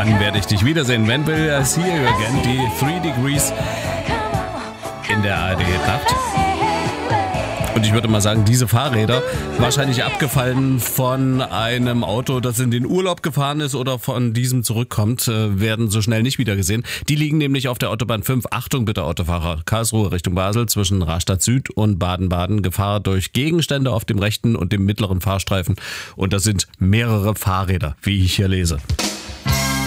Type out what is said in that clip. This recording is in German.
Wann werde ich dich wiedersehen? When will I see you again? Die 3 Degrees in der ARD-Nacht. Und ich würde mal sagen, diese Fahrräder, wahrscheinlich abgefallen von einem Auto, das in den Urlaub gefahren ist oder von diesem zurückkommt, werden so schnell nicht wieder gesehen. Die liegen nämlich auf der Autobahn 5. Achtung bitte Autofahrer, Karlsruhe Richtung Basel zwischen Rastatt Süd und Baden-Baden. Gefahr durch Gegenstände auf dem rechten und dem mittleren Fahrstreifen. Und das sind mehrere Fahrräder, wie ich hier lese.